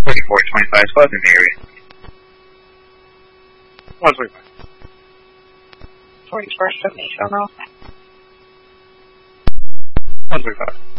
4425 Squad in the area. 125. 4478 on roll. 135.